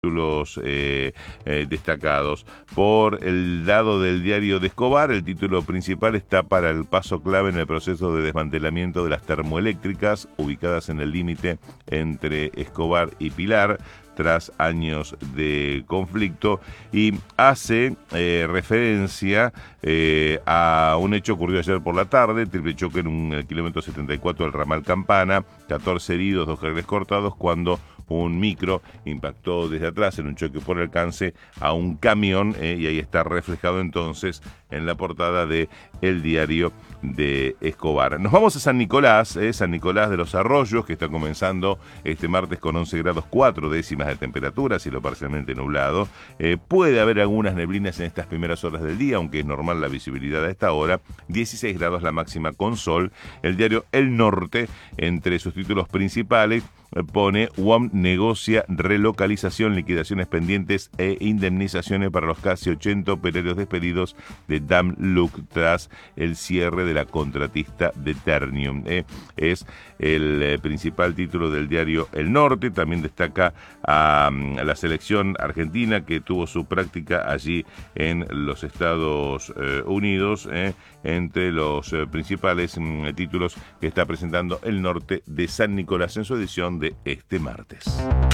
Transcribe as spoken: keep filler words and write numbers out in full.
títulos eh, eh, destacados. Por el lado del diario de Escobar, el título principal está para el paso clave en el proceso de desmantelamiento de las termoeléctricas ubicadas en el límite entre Escobar y Pilar, tras años de conflicto, y hace eh, referencia eh, a un hecho ocurrido ayer por la tarde, triple choque en un el kilómetro setenta y cuatro del ramal Campana, catorce heridos, dos carriles cortados, cuando un micro impactó desde atrás en un choque por alcance a un camión, eh, y ahí está reflejado entonces en la portada de el diario de Escobar. Nos vamos a San Nicolás, eh, San Nicolás de los Arroyos, que está comenzando este martes con once grados cuatro décimas de temperatura, cielo parcialmente nublado. Eh, puede haber algunas neblinas en estas primeras horas del día, aunque es normal la visibilidad a esta hora. dieciséis grados la máxima con sol. El diario El Norte, entre sus títulos principales, pone: U A M negocia relocalización, liquidaciones pendientes e indemnizaciones para los casi ochenta operarios despedidos de Damluk tras el cierre de la contratista de Ternium. Eh, es el eh, principal título del diario El Norte. También destaca a, a la selección argentina, que tuvo su práctica allí en los Estados eh, Unidos, eh, entre los eh, principales mm, títulos que está presentando El Norte de San Nicolás en su edición de este martes.